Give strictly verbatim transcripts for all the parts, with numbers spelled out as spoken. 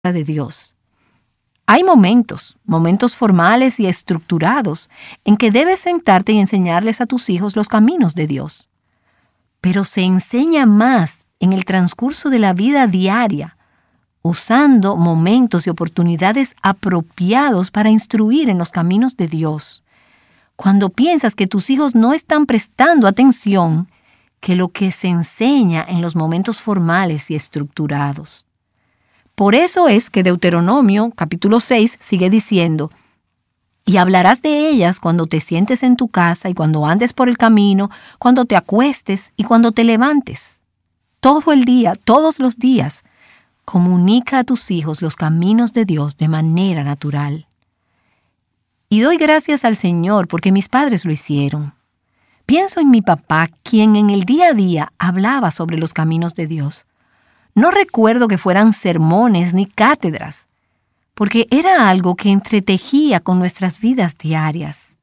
de Dios. Hay momentos, momentos formales y estructurados, en que debes sentarte y enseñarles a tus hijos los caminos de Dios. Pero se enseña más en el transcurso de la vida diaria, usando momentos y oportunidades apropiados para instruir en los caminos de Dios. Cuando piensas que tus hijos no están prestando atención, que lo que se enseña en los momentos formales y estructurados. Por eso es que Deuteronomio, capítulo seis, sigue diciendo: y hablarás de ellas cuando te sientes en tu casa y cuando andes por el camino, cuando te acuestes y cuando te levantes. Todo el día, todos los días, comunica a tus hijos los caminos de Dios de manera natural. Y doy gracias al Señor porque mis padres lo hicieron. Pienso en mi papá, quien en el día a día hablaba sobre los caminos de Dios. No recuerdo que fueran sermones ni cátedras, porque era algo que entretejía con nuestras vidas diarias.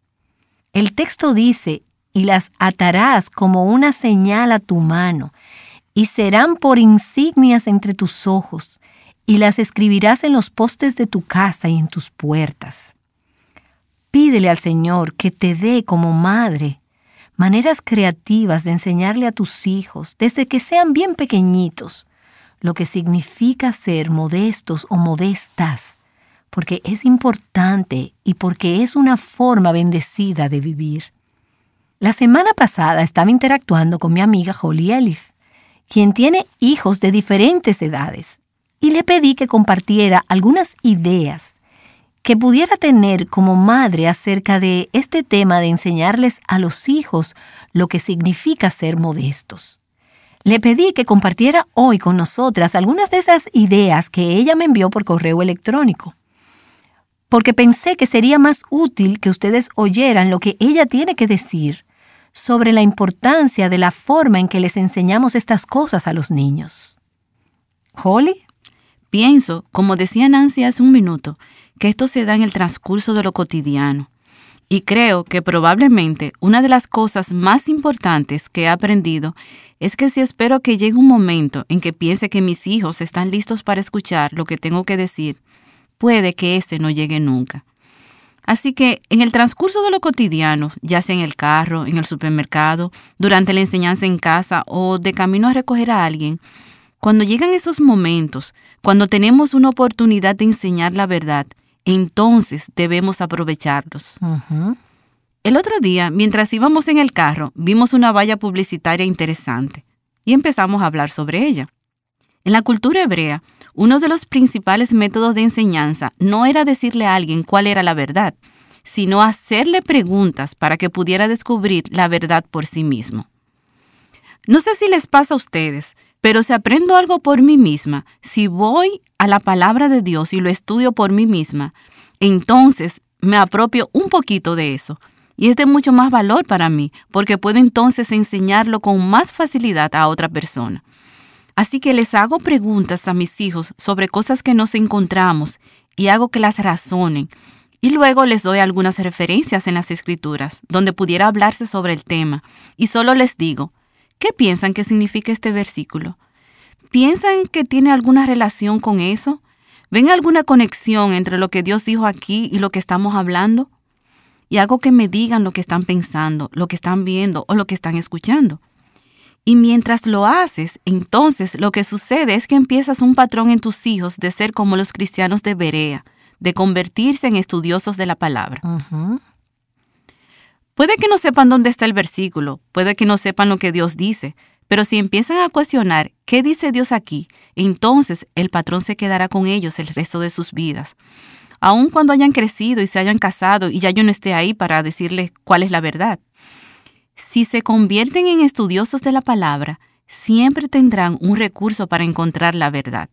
El texto dice: y las atarás como una señal a tu mano, y serán por insignias entre tus ojos, y las escribirás en los postes de tu casa y en tus puertas. Pídele al Señor que te dé como madre maneras creativas de enseñarle a tus hijos, desde que sean bien pequeñitos, lo que significa ser modestos o modestas, porque es importante y porque es una forma bendecida de vivir. La semana pasada estaba interactuando con mi amiga Holly Elif, quien tiene hijos de diferentes edades, y le pedí que compartiera algunas ideas que pudiera tener como madre acerca de este tema de enseñarles a los hijos lo que significa ser modestos. Le pedí que compartiera hoy con nosotras algunas de esas ideas que ella me envió por correo electrónico, porque pensé que sería más útil que ustedes oyeran lo que ella tiene que decir sobre la importancia de la forma en que les enseñamos estas cosas a los niños. ¿Holly? Pienso, como decía Nancy hace un minuto, que esto se da en el transcurso de lo cotidiano. Y creo que probablemente una de las cosas más importantes que he aprendido es que si espero que llegue un momento en que piense que mis hijos están listos para escuchar lo que tengo que decir, puede que ese no llegue nunca. Así que en el transcurso de lo cotidiano, ya sea en el carro, en el supermercado, durante la enseñanza en casa o de camino a recoger a alguien, cuando llegan esos momentos, cuando tenemos una oportunidad de enseñar la verdad, entonces debemos aprovecharlos. Uh-huh. El otro día, mientras íbamos en el carro, vimos una valla publicitaria interesante y empezamos a hablar sobre ella. En la cultura hebrea, uno de los principales métodos de enseñanza no era decirle a alguien cuál era la verdad, sino hacerle preguntas para que pudiera descubrir la verdad por sí mismo. No sé si les pasa a ustedes, pero si aprendo algo por mí misma, si voy a la palabra de Dios y lo estudio por mí misma, entonces me apropio un poquito de eso. Y es de mucho más valor para mí, porque puedo entonces enseñarlo con más facilidad a otra persona. Así que les hago preguntas a mis hijos sobre cosas que nos encontramos y hago que las razonen. Y luego les doy algunas referencias en las Escrituras, donde pudiera hablarse sobre el tema. Y solo les digo, ¿qué piensan que significa este versículo? ¿Piensan que tiene alguna relación con eso? ¿Ven alguna conexión entre lo que Dios dijo aquí y lo que estamos hablando? Y hago que me digan lo que están pensando, lo que están viendo o lo que están escuchando. Y mientras lo haces, entonces lo que sucede es que empiezas un patrón en tus hijos de ser como los cristianos de Berea, de convertirse en estudiosos de la palabra. Uh-huh. Puede que no sepan dónde está el versículo, puede que no sepan lo que Dios dice, pero si empiezan a cuestionar qué dice Dios aquí, entonces el patrón se quedará con ellos el resto de sus vidas. Aun cuando hayan crecido y se hayan casado y ya yo no esté ahí para decirles cuál es la verdad. Si se convierten en estudiosos de la palabra, siempre tendrán un recurso para encontrar la verdad.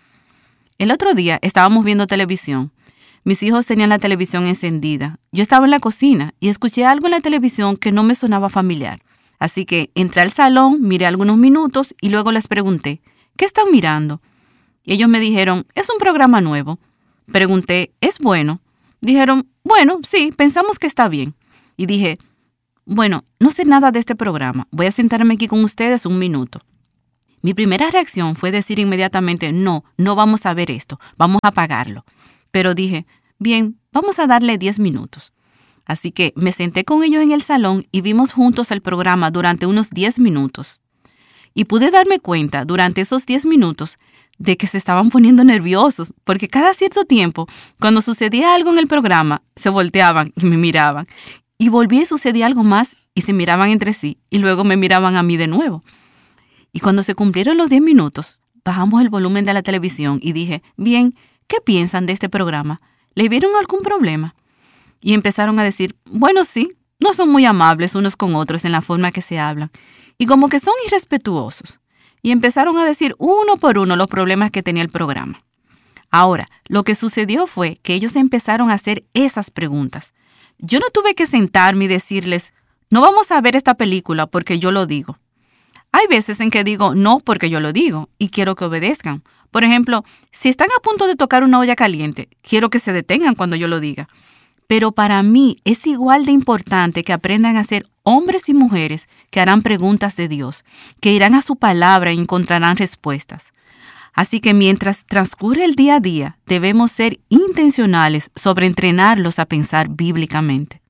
El otro día estábamos viendo televisión. Mis hijos tenían la televisión encendida. Yo estaba en la cocina y escuché algo en la televisión que no me sonaba familiar. Así que entré al salón, miré algunos minutos y luego les pregunté, ¿qué están mirando? Y ellos me dijeron, es un programa nuevo. Pregunté, ¿es bueno? Dijeron, bueno, sí, pensamos que está bien. Y dije, bueno, no sé nada de este programa. Voy a sentarme aquí con ustedes un minuto. Mi primera reacción fue decir inmediatamente, no, no vamos a ver esto, vamos a apagarlo. Pero dije, bien, vamos a darle diez minutos. Así que me senté con ellos en el salón y vimos juntos el programa durante unos diez minutos. Y pude darme cuenta durante esos diez minutos de que se estaban poniendo nerviosos, porque cada cierto tiempo, cuando sucedía algo en el programa, se volteaban y me miraban. Y volvía y sucedía algo más y se miraban entre sí y luego me miraban a mí de nuevo. Y cuando se cumplieron los diez minutos, bajamos el volumen de la televisión y dije, bien, ¿qué piensan de este programa? ¿Le vieron algún problema? Y empezaron a decir, bueno, sí, no son muy amables unos con otros en la forma que se hablan y como que son irrespetuosos. Y empezaron a decir uno por uno los problemas que tenía el programa. Ahora, lo que sucedió fue que ellos empezaron a hacer esas preguntas. Yo no tuve que sentarme y decirles, no vamos a ver esta película porque yo lo digo. Hay veces en que digo no porque yo lo digo y quiero que obedezcan. Por ejemplo, si están a punto de tocar una olla caliente, quiero que se detengan cuando yo lo diga. Pero para mí es igual de importante que aprendan a ser hombres y mujeres que harán preguntas de Dios, que irán a su palabra y encontrarán respuestas. Así que mientras transcurre el día a día, debemos ser intencionales sobre entrenarlos a pensar bíblicamente.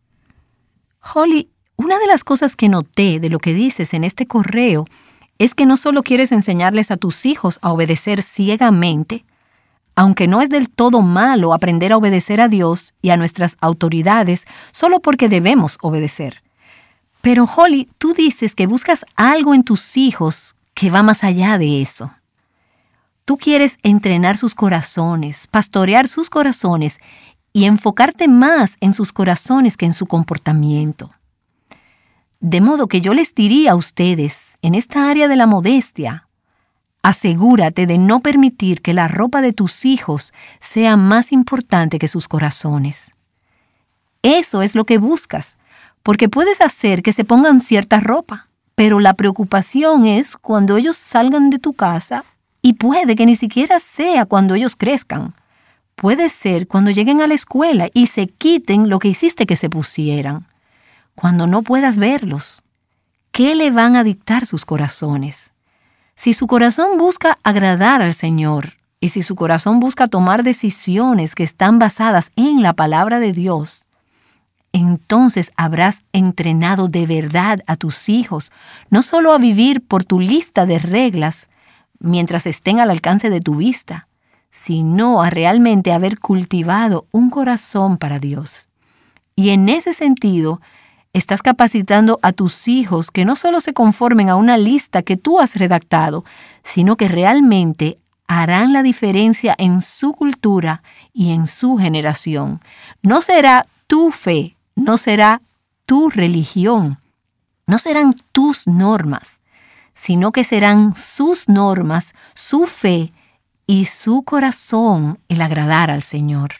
Holly, una de las cosas que noté de lo que dices en este correo es que no solo quieres enseñarles a tus hijos a obedecer ciegamente, aunque no es del todo malo aprender a obedecer a Dios y a nuestras autoridades solo porque debemos obedecer. Pero, Holly, tú dices que buscas algo en tus hijos que va más allá de eso. Tú quieres entrenar sus corazones, pastorear sus corazones y enfocarte más en sus corazones que en su comportamiento. De modo que yo les diría a ustedes, en esta área de la modestia, asegúrate de no permitir que la ropa de tus hijos sea más importante que sus corazones. Eso es lo que buscas, porque puedes hacer que se pongan cierta ropa, pero la preocupación es cuando ellos salgan de tu casa y puede que ni siquiera sea cuando ellos crezcan. Puede ser cuando lleguen a la escuela y se quiten lo que hiciste que se pusieran. Cuando no puedas verlos, ¿qué le van a dictar sus corazones? Si su corazón busca agradar al Señor y si su corazón busca tomar decisiones que están basadas en la palabra de Dios, entonces habrás entrenado de verdad a tus hijos, no solo a vivir por tu lista de reglas mientras estén al alcance de tu vista, sino a realmente haber cultivado un corazón para Dios. Y en ese sentido, estás capacitando a tus hijos que no solo se conformen a una lista que tú has redactado, sino que realmente harán la diferencia en su cultura y en su generación. No será tu fe, no será tu religión, no serán tus normas, sino que serán sus normas, su fe y su corazón el agradar al Señor.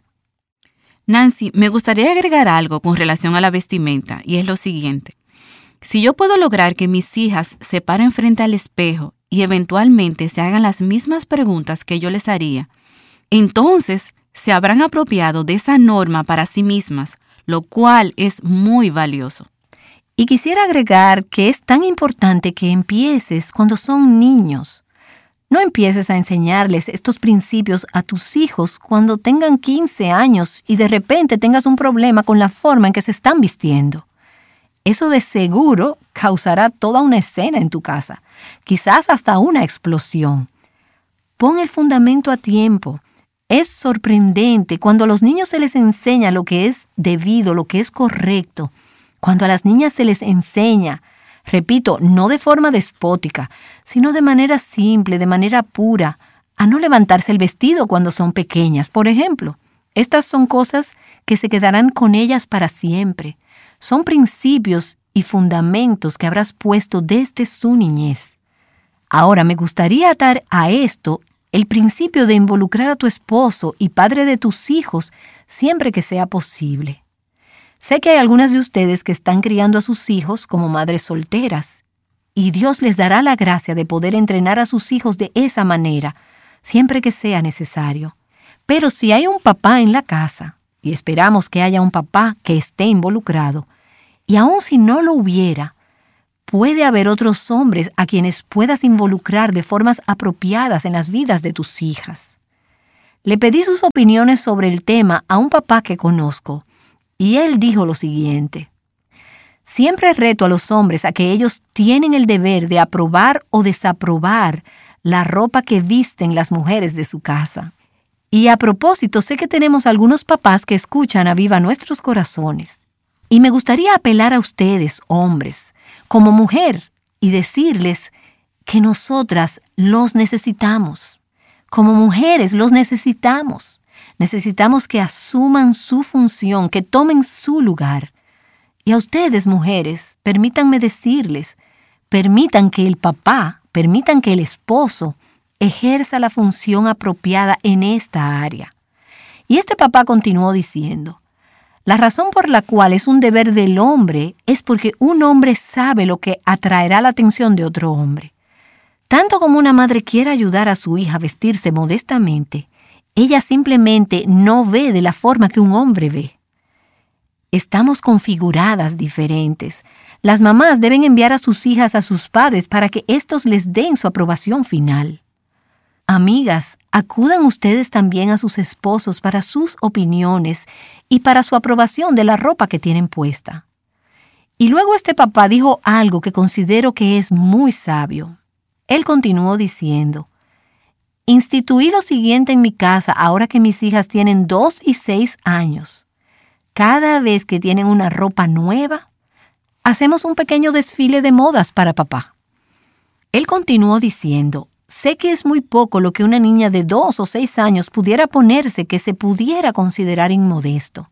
Nancy, me gustaría agregar algo con relación a la vestimenta, y es lo siguiente. Si yo puedo lograr que mis hijas se paren frente al espejo y eventualmente se hagan las mismas preguntas que yo les haría, entonces se habrán apropiado de esa norma para sí mismas, lo cual es muy valioso. Y quisiera agregar que es tan importante que empieces cuando son niños. No empieces a enseñarles estos principios a tus hijos cuando tengan quince años y de repente tengas un problema con la forma en que se están vistiendo. Eso de seguro causará toda una escena en tu casa, quizás hasta una explosión. Pon el fundamento a tiempo. Es sorprendente cuando a los niños se les enseña lo que es debido, lo que es correcto. Cuando a las niñas se les enseña, repito, no de forma despótica, sino de manera simple, de manera pura, a no levantarse el vestido cuando son pequeñas, por ejemplo. Estas son cosas que se quedarán con ellas para siempre. Son principios y fundamentos que habrás puesto desde su niñez. Ahora, me gustaría atar a esto el principio de involucrar a tu esposo y padre de tus hijos siempre que sea posible. Sé que hay algunas de ustedes que están criando a sus hijos como madres solteras, y Dios les dará la gracia de poder entrenar a sus hijos de esa manera, siempre que sea necesario. Pero si hay un papá en la casa, y esperamos que haya un papá que esté involucrado, y aun si no lo hubiera, puede haber otros hombres a quienes puedas involucrar de formas apropiadas en las vidas de tus hijas. Le pedí sus opiniones sobre el tema a un papá que conozco, y él dijo lo siguiente: siempre reto a los hombres a que ellos tienen el deber de aprobar o desaprobar la ropa que visten las mujeres de su casa. Y a propósito, sé que tenemos algunos papás que escuchan a viva nuestros corazones. Y me gustaría apelar a ustedes, hombres, como mujer, y decirles que nosotras los necesitamos. Como mujeres los necesitamos. Necesitamos que asuman su función, que tomen su lugar. Y a ustedes, mujeres, permítanme decirles, permitan que el papá, permitan que el esposo ejerza la función apropiada en esta área. Y este papá continuó diciendo: la razón por la cual es un deber del hombre es porque un hombre sabe lo que atraerá la atención de otro hombre. Tanto como una madre quiere ayudar a su hija a vestirse modestamente, ella simplemente no ve de la forma que un hombre ve. Estamos configuradas diferentes. Las mamás deben enviar a sus hijas a sus padres para que éstos les den su aprobación final. Amigas, acudan ustedes también a sus esposos para sus opiniones y para su aprobación de la ropa que tienen puesta. Y luego este papá dijo algo que considero que es muy sabio. Él continuó diciendo: instituí lo siguiente en mi casa ahora que mis hijas tienen dos y seis años. Cada vez que tienen una ropa nueva, hacemos un pequeño desfile de modas para papá. Él continuó diciendo: sé que es muy poco lo que una niña de dos o seis años pudiera ponerse que se pudiera considerar inmodesto.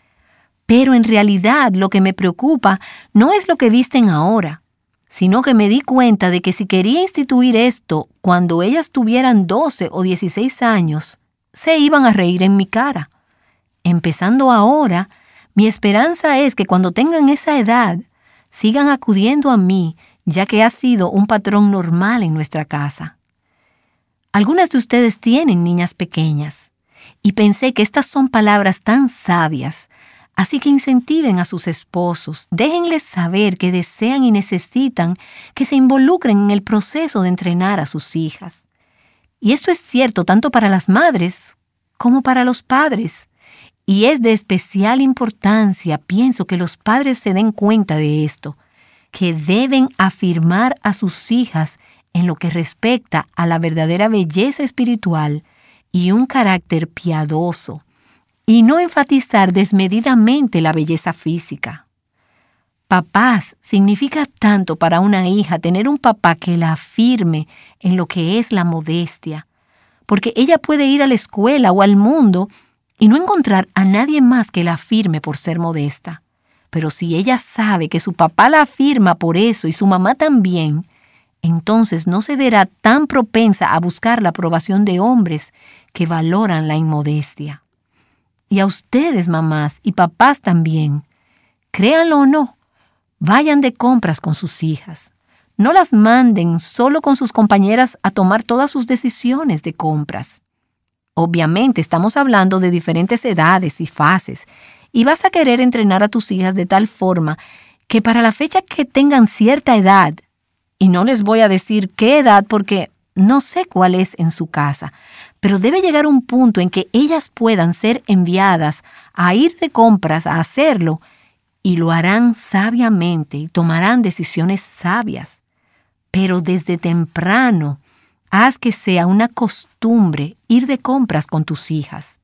Pero en realidad lo que me preocupa no es lo que visten ahora, sino que me di cuenta de que si quería instituir esto cuando ellas tuvieran doce o dieciséis años, se iban a reír en mi cara. Empezando ahora, mi esperanza es que cuando tengan esa edad, sigan acudiendo a mí, ya que ha sido un patrón normal en nuestra casa. Algunas de ustedes tienen niñas pequeñas, y pensé que estas son palabras tan sabias, así que incentiven a sus esposos, déjenles saber que desean y necesitan que se involucren en el proceso de entrenar a sus hijas. Y esto es cierto tanto para las madres como para los padres. Y es de especial importancia, pienso, que los padres se den cuenta de esto, que deben afirmar a sus hijas en lo que respecta a la verdadera belleza espiritual y un carácter piadoso, y no enfatizar desmedidamente la belleza física. Papás, significa tanto para una hija tener un papá que la afirme en lo que es la modestia, porque ella puede ir a la escuela o al mundo y no encontrar a nadie más que la afirme por ser modesta. Pero si ella sabe que su papá la afirma por eso y su mamá también, entonces no se verá tan propensa a buscar la aprobación de hombres que valoran la inmodestia. Y a ustedes, mamás y papás también, créanlo o no, vayan de compras con sus hijas. No las manden solo con sus compañeras a tomar todas sus decisiones de compras. Obviamente estamos hablando de diferentes edades y fases, y vas a querer entrenar a tus hijas de tal forma que para la fecha que tengan cierta edad, y no les voy a decir qué edad porque no sé cuál es en su casa, pero debe llegar un punto en que ellas puedan ser enviadas a ir de compras a hacerlo, y lo harán sabiamente y tomarán decisiones sabias. Pero desde temprano, haz que sea una costumbre ir de compras con tus hijas.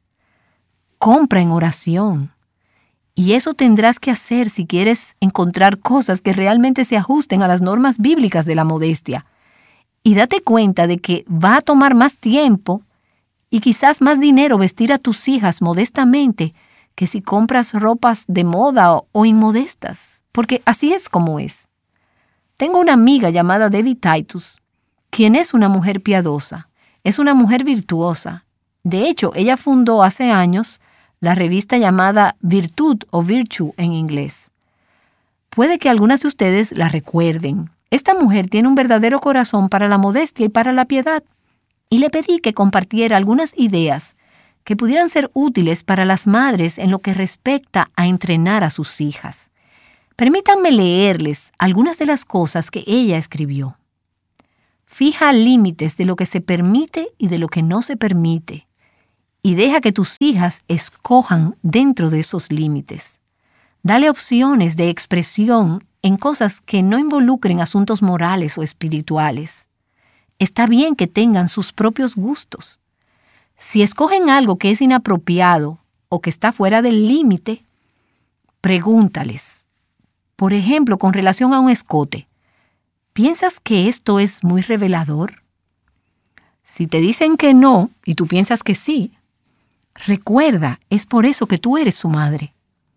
Compra en oración. Y eso tendrás que hacer si quieres encontrar cosas que realmente se ajusten a las normas bíblicas de la modestia. Y date cuenta de que va a tomar más tiempo y quizás más dinero vestir a tus hijas modestamente que si compras ropas de moda o, o inmodestas, porque así es como es. Tengo una amiga llamada Debbie Titus, quien es una mujer piadosa, es una mujer virtuosa. De hecho, ella fundó hace años la revista llamada Virtud o Virtue en inglés. Puede que algunas de ustedes la recuerden. Esta mujer tiene un verdadero corazón para la modestia y para la piedad. Y le pedí que compartiera algunas ideas que pudieran ser útiles para las madres en lo que respecta a entrenar a sus hijas. Permítanme leerles algunas de las cosas que ella escribió. Fija límites de lo que se permite y de lo que no se permite, y deja que tus hijas escojan dentro de esos límites. Dale opciones de expresión en cosas que no involucren asuntos morales o espirituales. Está bien que tengan sus propios gustos. Si escogen algo que es inapropiado o que está fuera del límite, pregúntales. Por ejemplo, con relación a un escote, ¿piensas que esto es muy revelador? Si te dicen que no y tú piensas que sí, recuerda, es por eso que tú eres su madre.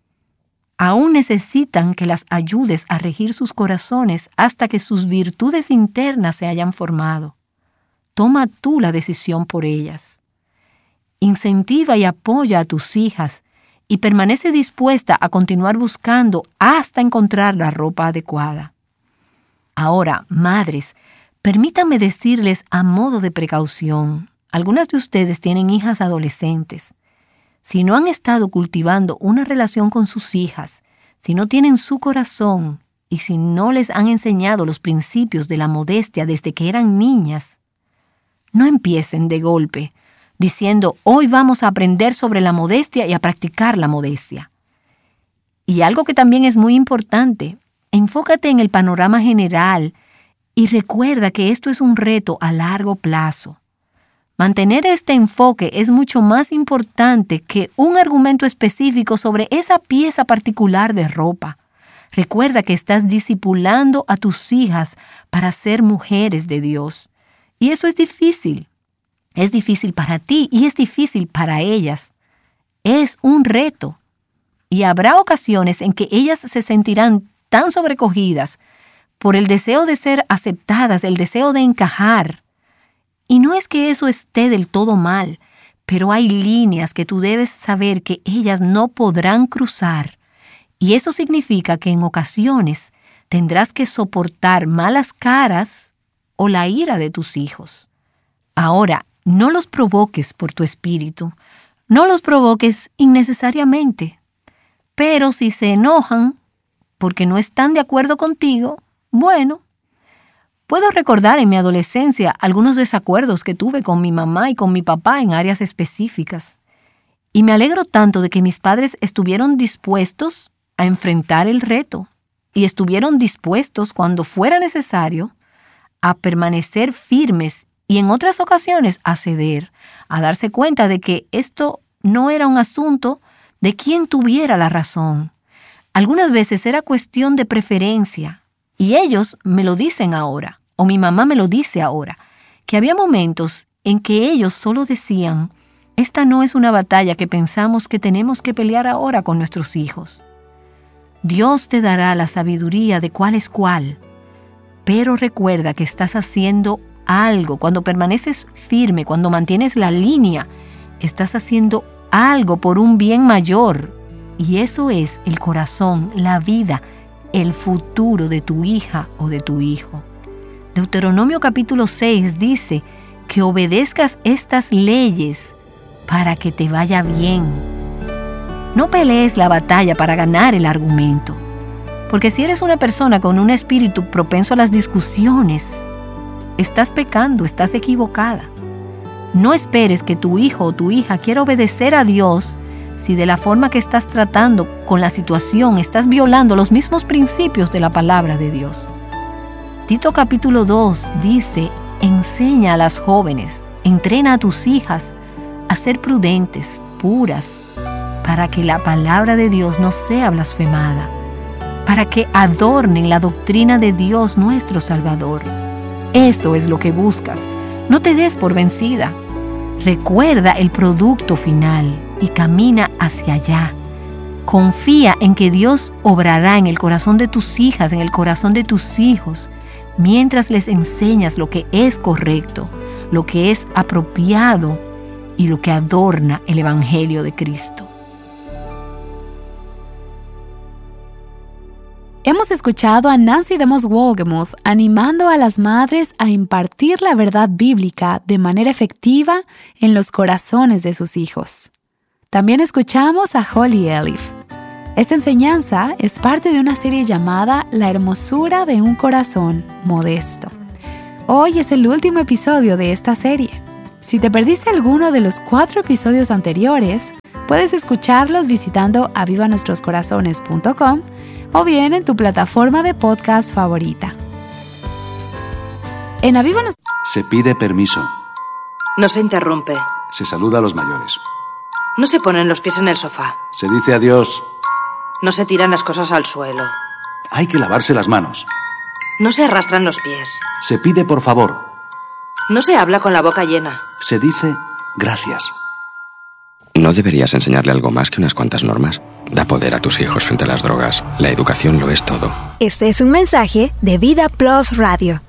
Aún necesitan que las ayudes a regir sus corazones hasta que sus virtudes internas se hayan formado. Toma tú la decisión por ellas. Incentiva y apoya a tus hijas y permanece dispuesta a continuar buscando hasta encontrar la ropa adecuada. Ahora, madres, permítanme decirles a modo de precaución, algunas de ustedes tienen hijas adolescentes. Si no han estado cultivando una relación con sus hijas, si no tienen su corazón y si no les han enseñado los principios de la modestia desde que eran niñas, no empiecen de golpe diciendo, hoy vamos a aprender sobre la modestia y a practicar la modestia. Y algo que también es muy importante, enfócate en el panorama general y recuerda que esto es un reto a largo plazo. Mantener este enfoque es mucho más importante que un argumento específico sobre esa pieza particular de ropa. Recuerda que estás discipulando a tus hijas para ser mujeres de Dios. Y eso es difícil. Es difícil para ti y es difícil para ellas. Es un reto. Y habrá ocasiones en que ellas se sentirán tan sobrecogidas por el deseo de ser aceptadas, el deseo de encajar. Y no es que eso esté del todo mal, pero hay líneas que tú debes saber que ellas no podrán cruzar. Y eso significa que en ocasiones tendrás que soportar malas caras o la ira de tus hijos. Ahora, no los provoques por tu espíritu, no los provoques innecesariamente. Pero si se enojan porque no están de acuerdo contigo, bueno, puedo recordar en mi adolescencia algunos desacuerdos que tuve con mi mamá y con mi papá en áreas específicas. Y me alegro tanto de que mis padres estuvieron dispuestos a enfrentar el reto y estuvieron dispuestos, cuando fuera necesario, a permanecer firmes y en otras ocasiones a ceder, a darse cuenta de que esto no era un asunto de quién tuviera la razón. Algunas veces era cuestión de preferencia y ellos me lo dicen ahora, o mi mamá me lo dice ahora, que había momentos en que ellos solo decían, esta no es una batalla que pensamos que tenemos que pelear ahora con nuestros hijos. Dios te dará la sabiduría de cuál es cuál, pero recuerda que estás haciendo algo. Cuando permaneces firme, cuando mantienes la línea, estás haciendo algo por un bien mayor. Y eso es el corazón, la vida, el futuro de tu hija o de tu hijo. Deuteronomio capítulo seis dice que obedezcas estas leyes para que te vaya bien. No pelees la batalla para ganar el argumento, porque si eres una persona con un espíritu propenso a las discusiones, estás pecando, estás equivocada. No esperes que tu hijo o tu hija quiera obedecer a Dios si de la forma que estás tratando con la situación estás violando los mismos principios de la palabra de Dios. Tito capítulo dos dice, enseña a las jóvenes, entrena a tus hijas a ser prudentes, puras, para que la palabra de Dios no sea blasfemada, para que adornen la doctrina de Dios nuestro Salvador. Eso es lo que buscas. No te des por vencida. Recuerda el producto final y camina hacia allá. Confía en que Dios obrará en el corazón de tus hijas, en el corazón de tus hijos, mientras les enseñas lo que es correcto, lo que es apropiado y lo que adorna el Evangelio de Cristo. Hemos escuchado a Nancy DeMoss Wolgemuth animando a las madres a impartir la verdad bíblica de manera efectiva en los corazones de sus hijos. También escuchamos a Holly Elif. Esta enseñanza es parte de una serie llamada La hermosura de un corazón modesto. Hoy es el último episodio de esta serie. Si te perdiste alguno de los cuatro episodios anteriores, puedes escucharlos visitando aviva nuestros corazones punto com o bien en tu plataforma de podcast favorita. En Aviva Nos- Se pide permiso. No se interrumpe. Se saluda a los mayores. No se ponen los pies en el sofá. Se dice adiós. No se tiran las cosas al suelo. Hay que lavarse las manos. No se arrastran los pies. Se pide por favor. No se habla con la boca llena. Se dice gracias. ¿No deberías enseñarle algo más que unas cuantas normas? Da poder a tus hijos frente a las drogas. La educación lo es todo. Este es un mensaje de Vida Plus Radio.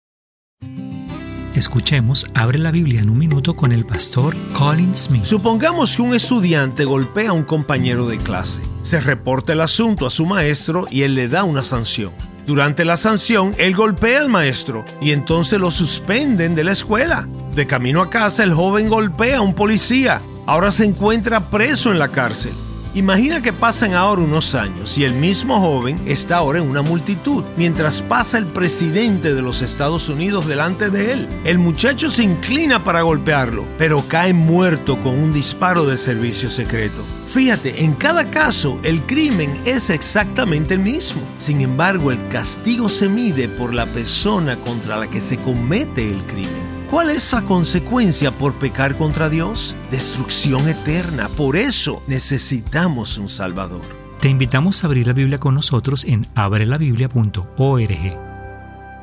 Escuchemos Abre la Biblia en un minuto con el pastor Colin Smith. Supongamos que un estudiante golpea a un compañero de clase. Se reporta el asunto a su maestro y él le da una sanción. Durante la sanción, él golpea al maestro y entonces lo suspenden de la escuela. De camino a casa, el joven golpea a un policía. Ahora se encuentra preso en la cárcel. Imagina que pasan ahora unos años y el mismo joven está ahora en una multitud, mientras pasa el presidente de los Estados Unidos delante de él. El muchacho se inclina para golpearlo, pero cae muerto con un disparo de servicio secreto. Fíjate, en cada caso el crimen es exactamente el mismo. Sin embargo, el castigo se mide por la persona contra la que se comete el crimen. ¿Cuál es la consecuencia por pecar contra Dios? Destrucción eterna. Por eso necesitamos un Salvador. Te invitamos a abrir la Biblia con nosotros en abre la biblia punto org.